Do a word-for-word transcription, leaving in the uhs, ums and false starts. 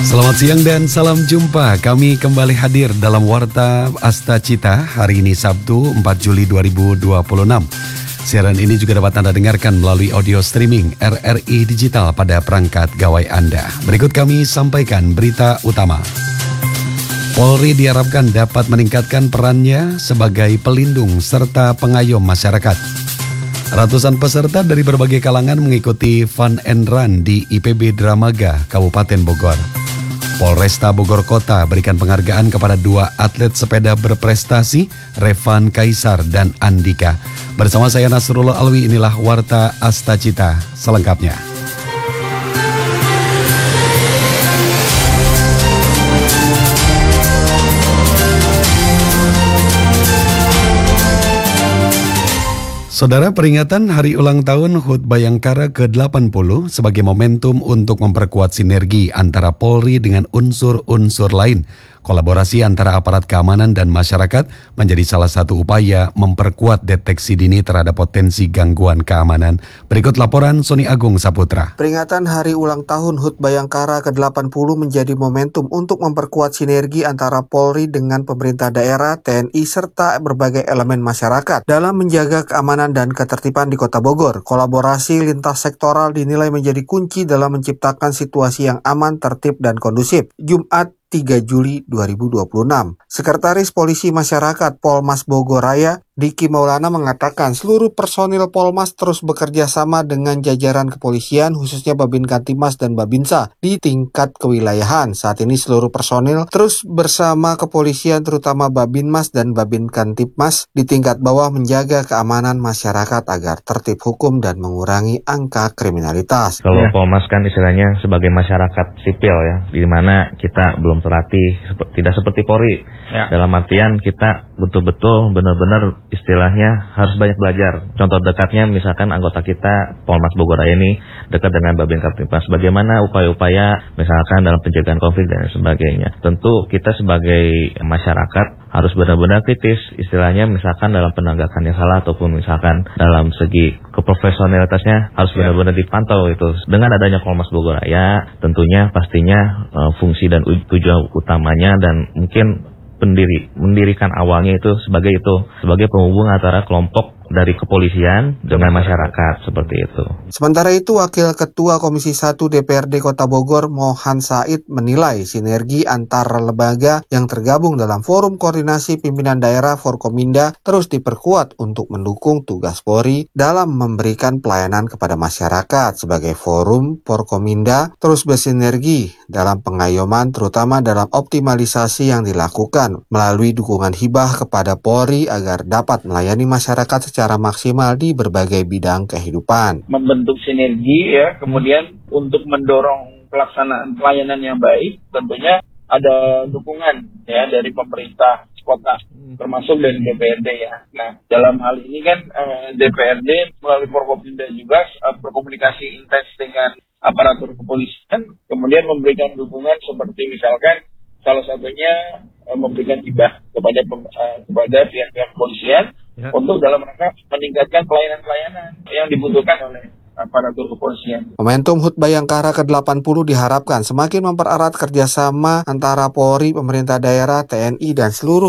Selamat siang dan salam jumpa. Kami kembali hadir dalam Warta Asta Cita hari ini Sabtu empat Juli dua ribu dua puluh enam. Siaran ini juga dapat Anda dengarkan melalui audio streaming R R I Digital pada perangkat gawai Anda. Berikut kami sampaikan berita utama. Polri diharapkan dapat meningkatkan perannya sebagai pelindung serta pengayom masyarakat. Ratusan peserta dari berbagai kalangan mengikuti Fun and Run di I P B Dramaga, Kabupaten Bogor. Polresta Bogor Kota berikan penghargaan kepada dua atlet sepeda berprestasi, Revan Kaisar dan Andika. Bersama saya Nasrullah Alwi, inilah Warta Asta Cita selengkapnya. Saudara, peringatan Hari Ulang Tahun H U T Bayangkara ke delapan puluh sebagai momentum untuk memperkuat sinergi antara Polri dengan unsur-unsur lain. Kolaborasi antara aparat keamanan dan masyarakat menjadi salah satu upaya memperkuat deteksi dini terhadap potensi gangguan keamanan. Berikut laporan Sony Agung Saputra. Peringatan Hari Ulang Tahun H U T Bayangkara ke delapan puluh menjadi momentum untuk memperkuat sinergi antara Polri dengan pemerintah daerah, T N I, serta berbagai elemen masyarakat dalam menjaga keamanan dan ketertiban di Kota Bogor. Kolaborasi lintas sektoral dinilai menjadi kunci dalam menciptakan situasi yang aman, tertib, dan kondusif. Jumat tiga Juli dua ribu dua puluh enam. Sekretaris Polisi Masyarakat Polmas Bogor Raya, Diki Maulana, mengatakan seluruh personil Polmas terus bekerja sama dengan jajaran kepolisian, khususnya Babin Kantimas dan Babinsa di tingkat kewilayahan. Saat ini seluruh personil terus bersama kepolisian, terutama Babinmas dan Babin Kantimas di tingkat bawah menjaga keamanan masyarakat agar tertib hukum dan mengurangi angka kriminalitas. Kalau ya. Polmas kan istilahnya sebagai masyarakat sipil ya, di mana kita belum terlatih, tidak seperti Polri. Ya. Dalam artian kita betul-betul benar-benar istilahnya harus banyak belajar. Contoh dekatnya misalkan anggota kita Polmas Bogor Raya ini dekat dengan Babin Kaptipas. Bagaimana upaya-upaya misalkan dalam pencegahan konflik dan sebagainya. Tentu kita sebagai masyarakat harus benar-benar kritis, istilahnya misalkan dalam penegakan yang salah ataupun misalkan dalam segi keprofesionalitasnya harus benar-benar dipantau itu. Dengan adanya Polmas Bogor Raya tentunya pastinya uh, fungsi dan tujuan utamanya dan mungkin pendiri mendirikan awalnya itu sebagai itu sebagai penghubung antara kelompok dari kepolisian dengan masyarakat, seperti itu. Sementara itu, Wakil Ketua Komisi satu D P R D Kota Bogor, Mohan Said, menilai sinergi antar lembaga yang tergabung dalam Forum Koordinasi Pimpinan Daerah Forkominda terus diperkuat untuk mendukung tugas Polri dalam memberikan pelayanan kepada masyarakat. Sebagai forum, Forkominda terus bersinergi dalam pengayoman, terutama dalam optimalisasi yang dilakukan melalui dukungan hibah kepada Polri agar dapat melayani masyarakat secara secara maksimal di berbagai bidang kehidupan. Membentuk sinergi ya, kemudian untuk mendorong pelaksanaan pelayanan yang baik, tentunya ada dukungan ya dari pemerintah kota, termasuk dari D P R D ya. Nah, dalam hal ini kan eh, D P R D melalui Forkopimda juga eh, berkomunikasi intens dengan aparatur kepolisian, kemudian memberikan dukungan seperti misalkan salah satunya eh, memberikan hibah kepada eh, kepada pihak-pihak kepolisian ya, untuk dalam rangka meningkatkan pelayanan-pelayanan yang dibutuhkan oleh aparatur kepolisian. Momentum H U T Bayangkara ke delapan puluh diharapkan semakin mempererat kerjasama antara Polri, pemerintah daerah, T N I, dan seluruh